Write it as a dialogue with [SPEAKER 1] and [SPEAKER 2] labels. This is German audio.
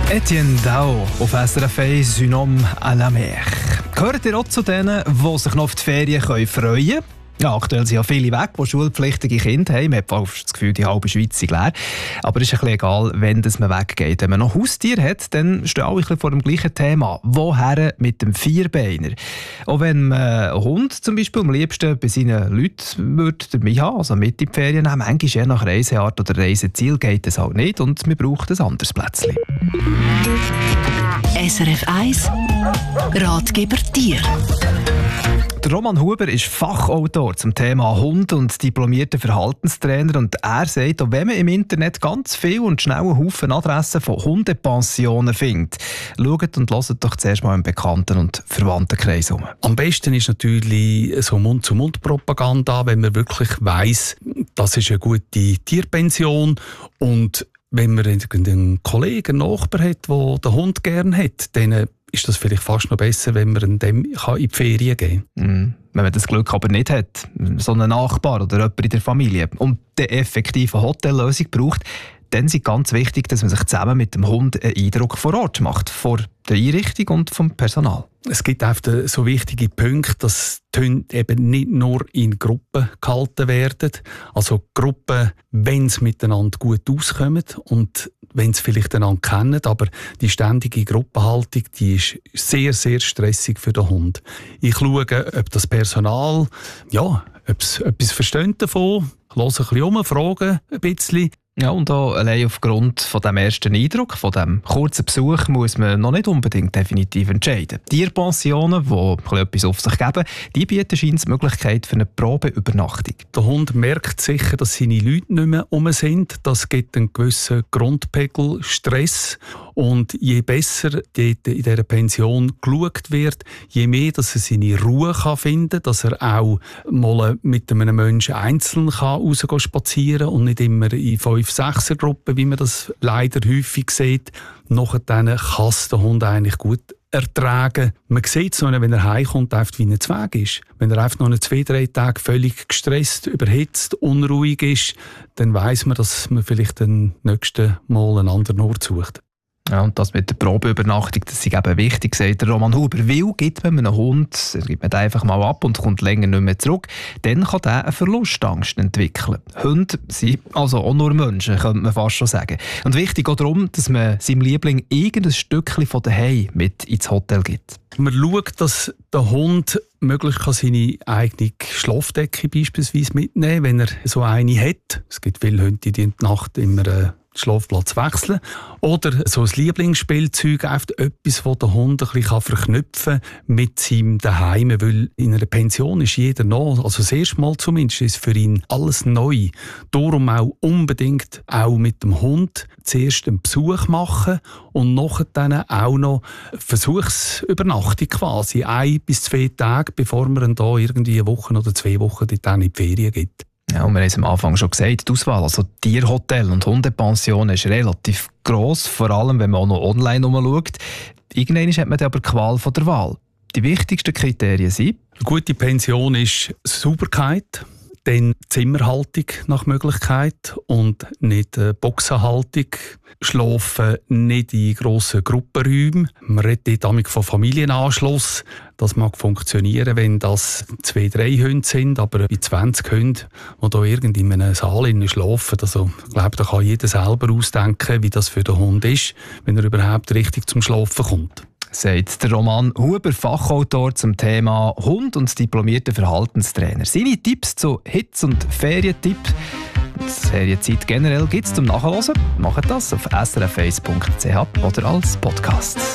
[SPEAKER 1] Etienne Dao auf SRF 1, Un homme à la mer. Gehört ihr auch zu denen, die sich noch auf die Ferien freuen können? Ja, aktuell sind ja viele weg, die schulpflichtige Kinder haben. Man hat fast das Gefühl, die halbe Schweiz ist leer. Aber es ist ein bisschen egal, wenn man weggeht. Wenn man noch Haustier hat, dann stehen alle ein bisschen vor dem gleichen Thema. Woher mit dem Vierbeiner? Auch wenn man einen Hund zum Beispiel am liebsten bei seinen Leuten dabei haben, also mit in die Ferien nehmen, manchmal je nach Reiseart oder Reiseziel geht es halt nicht und man braucht ein anderes Plätzchen.
[SPEAKER 2] SRF 1 Ratgeber Tier.
[SPEAKER 1] Der Roman Huber ist Fachautor zum Thema Hund und diplomierter Verhaltenstrainer. Und er sagt, auch wenn man im Internet ganz viel und schnell einen Haufen Adressen von Hundepensionen findet, schaut und hört doch zuerst mal im Bekannten- und Verwandtenkreis um.
[SPEAKER 3] Am besten ist natürlich so Mund-zu-Mund-Propaganda, wenn man wirklich weiss, das ist eine gute Tierpension. Und wenn man einen Kollegen, einen Nachbar hat, der den Hund gerne hat, dann ist das vielleicht fast noch besser, wenn man dem in die Ferien gehen kann.
[SPEAKER 1] Wenn man das Glück aber nicht hat, so einen Nachbar oder jemand in der Familie und die effektive Hotellösung braucht, dann ist ganz wichtig, dass man sich zusammen mit dem Hund einen Eindruck vor Ort macht, vor der Einrichtung und vom Personal.
[SPEAKER 3] Es gibt einfach so wichtige Punkte, dass die Hunde eben nicht nur in Gruppen gehalten werden. Also Gruppen, wenn sie miteinander gut auskommen und wenn sie vielleicht einander kennen, aber die ständige Gruppenhaltung, die ist sehr, sehr stressig für den Hund. Ich schaue, ob das Personal, ob sie etwas versteht davon, höre ein bisschen um, frage ein bisschen.
[SPEAKER 1] Ja, und auch allein aufgrund von dem ersten Eindruck, von dem kurzen Besuch, muss man noch nicht unbedingt definitiv entscheiden. Tierpensionen, die etwas auf sich geben, die bieten scheinbar die Möglichkeit für eine Probeübernachtung.
[SPEAKER 3] Der Hund merkt sicher, dass seine Leute nicht mehr rum sind. Das gibt einen gewissen Grundpegel Stress. Und je besser dort in dieser Pension geschaut wird, je mehr dass er seine Ruhe finden kann, dass er auch mal mit einem Menschen einzeln rausgehen spazieren und nicht immer in 5-6er-Gruppen, wie man das leider häufig sieht. Nachher kann es der Hund eigentlich gut ertragen. Man sieht es noch, wenn er heimkommt, wie ein Zweig ist. Wenn er einfach noch 2-3 Tage völlig gestresst, überhitzt, unruhig ist, dann weiss man, dass man vielleicht den nächsten Mal einen anderen Ort sucht.
[SPEAKER 1] Ja, und das mit der Probeübernachtung, das ist eben wichtig, sagt der Roman Huber. Weil gibt man einem Hund, gibt man den einfach mal ab und kommt länger nicht mehr zurück, dann kann der eine Verlustangst entwickeln. Hunde sind also auch nur Menschen, könnte man fast schon sagen. Und wichtig auch darum, dass man seinem Liebling irgendein Stückchen von daheim mit ins Hotel gibt.
[SPEAKER 3] Man schaut, dass der Hund möglichst seine eigene Schlafdecke beispielsweise mitnehmen kann, wenn er so eine hat. Es gibt viele Hunde, die in der Nacht immer Schlafplatz wechseln. Oder so ein Lieblingsspielzeug, einfach etwas, das der Hund ein bisschen verknüpfen kann mit seinem Daheim. Weil in einer Pension ist jeder noch, also das erste Mal zumindest, ist für ihn alles neu. Darum auch unbedingt auch mit dem Hund zuerst einen Besuch machen und nachher dann auch noch Versuchsübernachtung quasi. 1 bis 2 Tage, bevor man dann da irgendwie eine Woche oder 2 Wochen dort in die Ferien gibt.
[SPEAKER 1] Ja, und wir haben es am Anfang schon gesagt, die Auswahl, also Tierhotel und Hundepension ist relativ gross, vor allem wenn man auch noch online umschaut. Irgendwann hat man aber die Qual von der Wahl. Die wichtigsten Kriterien sind:
[SPEAKER 3] Eine gute Pension ist Sauberkeit, dann Zimmerhaltung nach Möglichkeit und nicht Boxenhaltung. Schlafen nicht in grossen Gruppenräumen. Man redet damit von Familienanschluss. Das mag funktionieren, wenn das 2-3 Hunde sind, aber bei 20 Hunden, die da irgendwie in einem Saal schlafen, also, ich glaube, da kann jeder selber ausdenken, wie das für den Hund ist, wenn er überhaupt richtig zum Schlafen kommt.
[SPEAKER 1] Sagt der Roman Huber, Fachautor zum Thema Hund und diplomierter Verhaltenstrainer. Seine Tipps zu Hitz- und Ferientipps, Ferienzeit generell, gibt es zum Nachhören. Macht das auf srf1.ch oder als Podcast.